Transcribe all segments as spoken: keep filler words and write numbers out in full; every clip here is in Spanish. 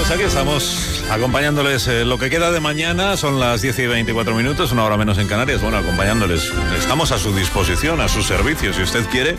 Pues aquí estamos acompañándoles eh, lo que queda de mañana, son las diez y veinticuatro minutos, una hora menos en Canarias. Bueno, acompañándoles, estamos a su disposición, a su servicio, si usted quiere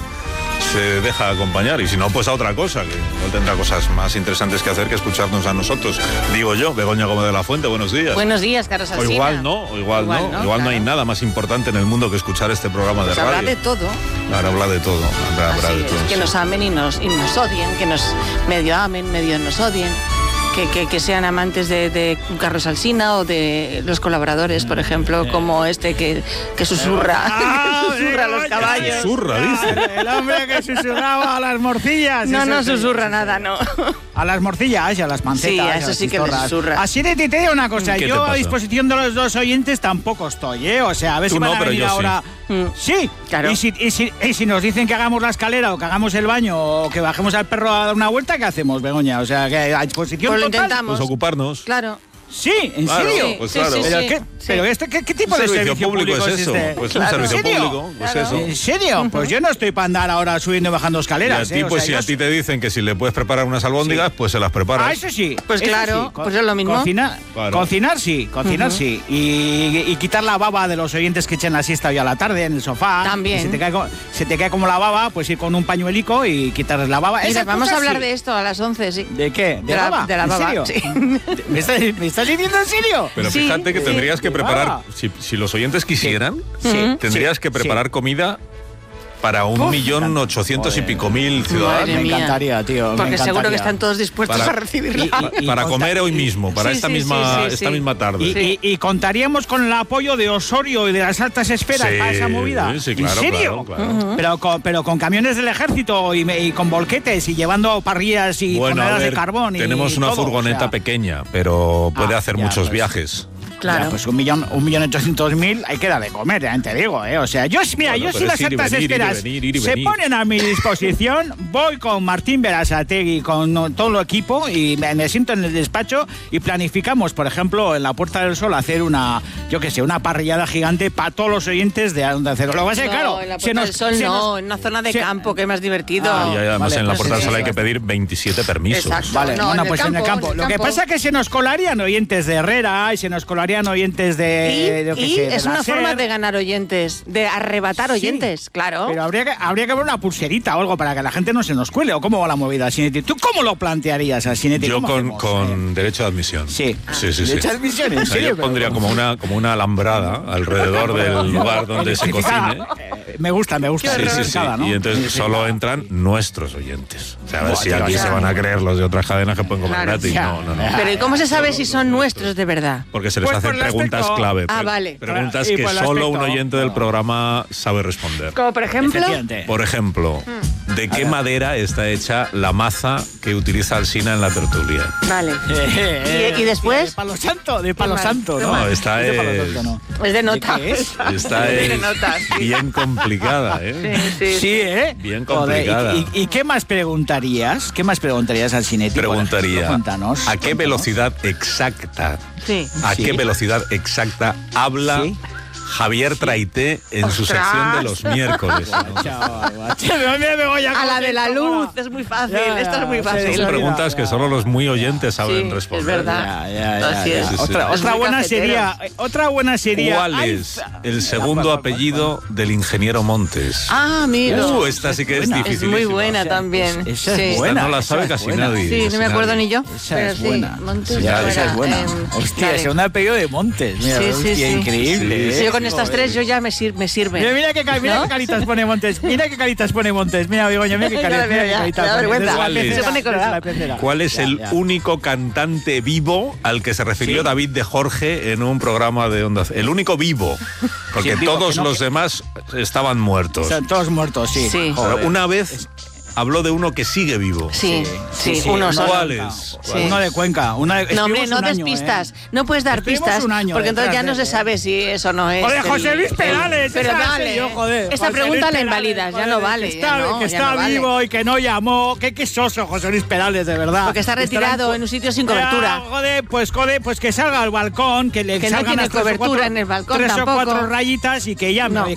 se deja acompañar, y si no, pues a otra cosa, que no tendrá cosas más interesantes que hacer que escucharnos a nosotros. Digo yo, Begoña Gómez de la Fuente, buenos días. Buenos días, Carlos Alsina. O igual no, o igual, igual no, no, igual claro. No hay nada más importante en el mundo que escuchar este programa de pues radio. Habla de todo. Claro, habla de todo, habla, habla de es, todo. Que sí. Nos amen y nos, y nos odien, que nos medio amen, medio nos odien. Que, que, que sean amantes de, de Carlos Alsina o de los colaboradores, por ejemplo, como este que, que susurra, ah, que susurra a los caballos. Susurra, dice. El hombre que susurraba a las morcillas. No, no susurra sí. nada, no. A las morcillas y a las pancetas. Sí, a eso sí que le susurra. Así de te digo una cosa, yo a disposición de los dos oyentes tampoco estoy, ¿eh? O sea, a ver Tú si van no, a pero venir yo ahora. Sí, mm. sí. Claro. Y si, y, si, y si nos dicen que hagamos la escalera o que hagamos el baño o que bajemos al perro a dar una vuelta, ¿qué hacemos, Begoña? O sea, que a disposición pues lo total. intentamos. Pues ocuparnos. Claro. Sí, ¿en claro, serio? Sí, pues sí, claro. sí, ¿Pero, sí, qué, sí. pero este, ¿qué, qué tipo un de servicio, servicio público, público es eso? este? Pues claro. un servicio ¿En serio? público, pues claro. eso. ¿En serio? Uh-huh. Pues yo no estoy para andar ahora subiendo y bajando escaleras. Y a ti, ¿eh? pues o sea, si a yo... ti te dicen que si le puedes preparar unas albóndigas, sí. pues se las preparas. Ah, eso sí. Pues eso claro, sí. Co- pues es lo mismo. Cocina, claro. Cocinar sí, cocinar Uh-huh. sí. Y, y quitar la baba de los oyentes que echen la siesta hoy a la tarde en el sofá. También. Si te cae, se te cae como la baba, pues ir con un pañuelico y quitarles la baba. Mira, Esas vamos a cosas, hablar sí. de esto a las once, sí. ¿De qué? ¿De, De la- baba? de la baba, ¿En serio? sí. ¿Me, estás, ¿Me estás diciendo en serio? Pero Sí. fíjate que tendrías que ¿De preparar, baba? si, si los oyentes quisieran, Sí. tendrías Sí. que preparar Sí. comida para un Uf, millón ochocientos y joder. pico mil Madre ciudadanos. Me mía. encantaría, tío. me Porque seguro encantaría. que están todos dispuestos Para- a recibirla. Y- y- Para conta- comer hoy mismo, para Sí, esta sí, misma sí, sí, esta sí. misma tarde. Y, Sí. y- y contaríamos con el apoyo de Osorio y de las altas esferas Sí, para esa movida. sí, claro, ¿En serio? claro, claro. Uh-huh. Pero, con, pero con camiones del ejército y, me- y con volquetes y llevando parrillas y Bueno, a toneladas ver, de carbón. Y tenemos una todo, furgoneta o sea, pequeña, pero puede Ah, hacer ya, muchos pues. viajes. Claro. Ya, pues un millón, un millón ochocientos mil hay que dar de comer, ya te digo, ¿eh? O sea, yo, mira, Bueno, yo pero si las es ir y altas venir, ir y esferas venir, ir y se venir. ponen a mi disposición, voy con Martín Berasategui, con no, todo el equipo y me, me siento en el despacho y planificamos, por ejemplo, en la Puerta del Sol hacer una, yo qué sé, una parrillada gigante para todos los oyentes de Onda Cero. Lo que pasa es que, No, claro, en la se Puerta nos- del Sol se no, nos- en una zona de se- campo que es más divertido. Ah, Y además vale, en la pues Puerta del sí, Sol hay sí. que pedir veintisiete permisos. Exacto. Vale, No, bueno, en el pues en el campo, campo. en el Lo que campo. pasa es que se nos colarían oyentes de Herrera y se nos colarían oyentes de... Y, yo qué y sé, de es la una SER. forma de ganar oyentes, de arrebatar Sí. oyentes, claro. Pero habría que, habría que ver una pulserita o algo para que la gente no se nos cuele. ¿O cómo va la movida, Sinetti? ¿Tú cómo lo plantearías, Sinetti? Yo ¿Cómo con, hacemos? con derecho de admisión. Sí. Sí, sí, sí. ¿De echar misión? ¿En O sea, serio? yo Pero- pondría como una, como una alambrada alrededor del lugar donde se Electrificada. cocine. Eh, me gusta, me gusta. Sí, sí, sí. electrificada, ¿no? Y entonces Sí, sí, solo claro. entran nuestros oyentes. O sea, a ver Buah, si tío, aquí ya. se van a creer los de otras cadenas que pueden comer Claro, gratis. ya. No, no, no. Pero ¿y cómo se sabe si son nuestros de verdad? Porque se les Pues hacen por el preguntas aspecto- clave. Ah, pre- vale. Preguntas Y que por el solo un aspecto- oyente del programa sabe responder. Como por ejemplo... Efectivamente. Por ejemplo, ¿de qué madera está hecha la maza que utiliza Alsina en la tertulia? Vale. Eh, ¿Y- y después? De palo santo, de palo mal, santo, qué ¿no? mal. esta de palo es- santo, ¿no? Es de nota. ¿De qué es? Esta De es notas, sí. bien complicada, ¿eh? Sí, sí. Sí, ¿eh? Bien Joder, complicada. ¿y, y, y qué más preguntarías? ¿Qué más preguntarías al Sinetti? Por Preguntaría, ejemplo? Cuéntanos. ¿a qué cuéntanos. velocidad exacta, Sí. a Sí. qué velocidad exacta habla Sí. Javier Traité en su ¡Ostras! sección de los miércoles? ¿no? Chaval, guacho. Me- me voy A la de la contento, luz, mola. es muy fácil, Ya, esto es muy ya, fácil. Son sí, preguntas ya, que ya. solo los muy oyentes saben Sí, responder. es verdad. Ya, ya, ya, Así ya. es. Sí, sí. Otra, Es otra muy buena cafetero. sería, otra buena sería. ¿Cuál Ay, es el segundo apellido del ingeniero Montes? Ah, amigo. Uh, esta sí que es buena. Es difícil. muy buena Esa- también. esa es Sí. Esta buena. no la sabe esa es casi buena. nadie. Sí, no me acuerdo ni yo. Esa pero es sí, buena. Montes Sí, ya, esa fuera, es buena. em, Hostia, vale. segundo apellido de Montes. Mira, Sí, sí, hostia, sí. increíble. Sí, Sí, ¿eh? con estas Joder. tres yo ya me, sir me sirve. Mira, mira qué, ca- mira ¿No? qué caritas pone Montes. Mira qué caritas pone Montes. Mira, Begoña, mira qué Ya caritas. la veo, mira qué ya, caritas me da pone. vergüenza. Desde la ¿Cuál es? pecera, Se pone desde colorado. la pecera. ¿Cuál es Ya, el ya. único cantante vivo al que se refirió Sí. David de Jorge en un programa de Onda Cero? El único vivo, porque Sí, vivo, todos que no- los demás estaban muertos. Están todos muertos, sí. Sí. Pero Joder. una vez habló de uno que sigue vivo. Sí, sí, sí, sí. uno solo. ¿Cuál es? Sí. Uno de Cuenca. Uno de, No, hombre, estuvimos no un des año, pistas. ¿eh? No puedes dar Estuvimos pistas. un año porque entonces ya detrás no de se él, sabe si eso no es. Joder, el- José Luis Perales. Pero esa vale. soy yo, joder. Esta José pregunta Luis la Perales, invalidas, ya no joder, vale, Que ya está, no, que ya está no vale. vivo y que no llamó. Qué qué soso, José Luis Perales, de verdad. Porque está retirado en un sitio sin cobertura. Ya, joder, pues joder, pues que salga al balcón, que le Que no salgan tiene las tres o cobertura cuatro- en el balcón tres tampoco. o cuatro rayitas y que llame. No. Que